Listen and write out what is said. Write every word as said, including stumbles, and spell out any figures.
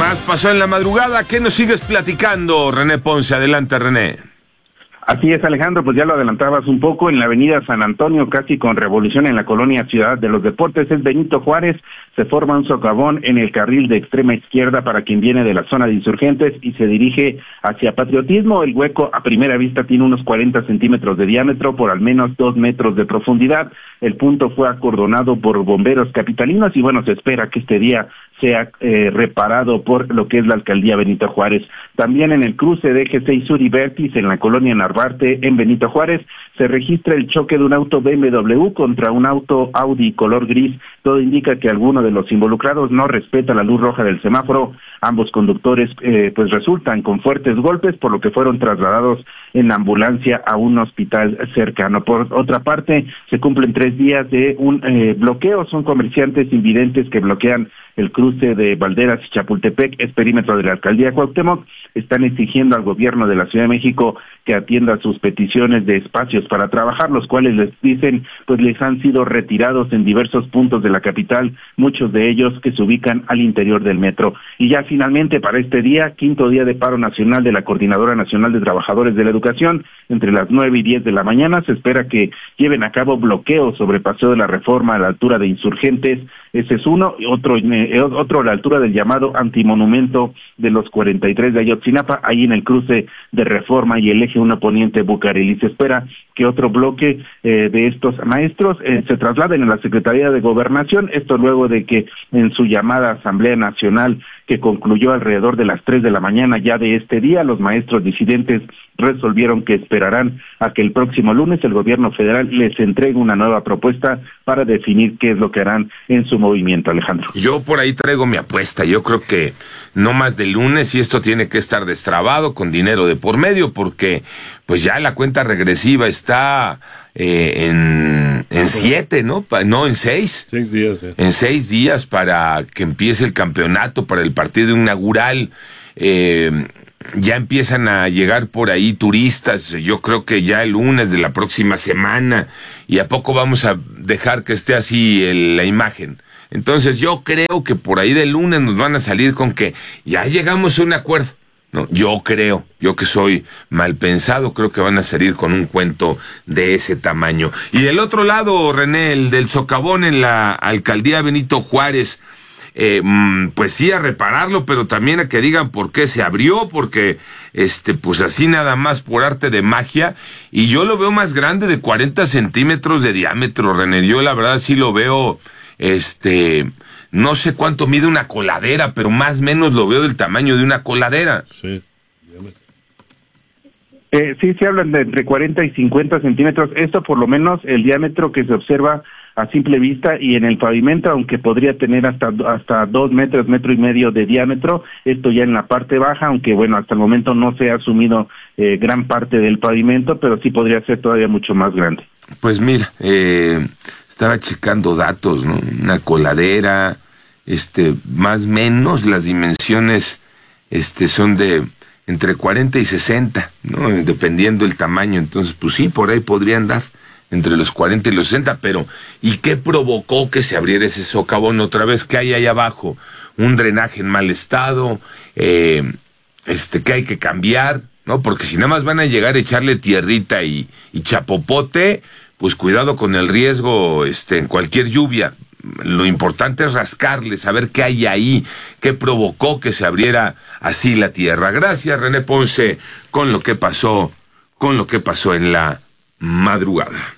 más pasó en la madrugada? ¿Qué nos sigues platicando, René Ponce? Adelante, René. Así es, Alejandro, pues ya lo adelantabas un poco, en la avenida San Antonio, casi con revolución en la colonia Ciudad de los Deportes, es Benito Juárez, se forma un socavón en el carril de extrema izquierda para quien viene de la zona de Insurgentes y se dirige hacia Patriotismo. El hueco a primera vista tiene unos cuarenta centímetros de diámetro por al menos dos metros de profundidad. El punto fue acordonado por bomberos capitalinos y bueno, se espera que este día sea eh, reparado por lo que es la alcaldía Benito Juárez. También en el cruce de Eje seis Sur y Vértice en la colonia Narvarte en Benito Juárez se registra el choque de un auto B M W contra un auto Audi color gris. Todo indica que alguno de los involucrados no respeta la luz roja del semáforo. Ambos conductores eh, pues resultan con fuertes golpes, por lo que fueron trasladados en ambulancia a un hospital cercano. Por otra parte, se cumplen tres días de un eh, bloqueo. Son comerciantes invidentes que bloquean el cruce de Valderas y Chapultepec, es perímetro de la alcaldía Cuauhtémoc. Están exigiendo al gobierno de la Ciudad de México que atienda sus peticiones de espacios para trabajar, los cuales les dicen, pues les han sido retirados en diversos puntos de la capital, muchos de ellos que se ubican al interior del metro. Y ya finalmente para este día, quinto día de paro nacional de la Coordinadora Nacional de Trabajadores de la Educación, entre las nueve y diez de la mañana, se espera que lleven a cabo bloqueos sobre Paseo de la Reforma a la altura de Insurgentes. Ese es uno, y otro, eh, otro a la altura del llamado antimonumento de los cuarenta y tres de Ayotzinapa, ahí en el cruce de Reforma y el eje uno poniente Bucareli. Se espera que otro bloque eh, de estos maestros eh, se trasladen a la Secretaría de Gobernación, esto luego de que en su llamada Asamblea Nacional, que concluyó alrededor de las tres de la mañana ya de este día, los maestros disidentes resolvieron que esperarán a que el próximo lunes el gobierno federal les entregue una nueva propuesta para definir qué es lo que harán en su movimiento, Alejandro. Yo por ahí traigo mi apuesta, yo creo que no más de lunes y esto tiene que estar destrabado con dinero de por medio porque pues ya la cuenta regresiva está eh, en, en siete, ¿no? Pa, no, en seis. Seis días, sí. En seis días para que empiece el campeonato, para el partido inaugural. Eh, ya empiezan a llegar por ahí turistas, yo creo que ya el lunes de la próxima semana, y a poco vamos a dejar que esté así el, la imagen. Entonces yo creo que por ahí del lunes nos van a salir con que ya llegamos a un acuerdo. No, yo creo, yo que soy mal pensado, creo que van a salir con un cuento de ese tamaño. Y del otro lado, René, el del socavón en la alcaldía Benito Juárez, eh, pues sí a repararlo, pero también a que digan por qué se abrió, porque este, pues así nada más por arte de magia, y yo lo veo más grande de cuarenta centímetros de diámetro, René, yo la verdad sí lo veo, este... no sé cuánto mide una coladera, pero más o menos lo veo del tamaño de una coladera. Sí. Eh, sí, se hablan de entre cuarenta y cincuenta centímetros. Esto por lo menos el diámetro que se observa a simple vista, y en el pavimento, aunque podría tener hasta hasta dos metros, metro y medio de diámetro, esto ya en la parte baja, aunque bueno, hasta el momento no se ha asumido eh, gran parte del pavimento, pero sí podría ser todavía mucho más grande. Pues mira, eh... estaba checando datos, ¿no? Una coladera, este, más o menos las dimensiones, este, son de entre cuarenta y sesenta, ¿no? Dependiendo el tamaño, entonces, pues sí, por ahí podrían dar entre los cuarenta y los sesenta, pero ¿y qué provocó que se abriera ese socavón otra vez? ¿Qué hay ahí abajo? Un drenaje en mal estado, eh, este, que hay que cambiar, ¿no? Porque si nada más van a llegar a echarle tierrita y, y chapopote, pues cuidado con el riesgo este, en cualquier lluvia. Lo importante es rascarle, saber qué hay ahí, qué provocó que se abriera así la tierra. Gracias, René Ponce, con lo que pasó, con lo que pasó en la madrugada.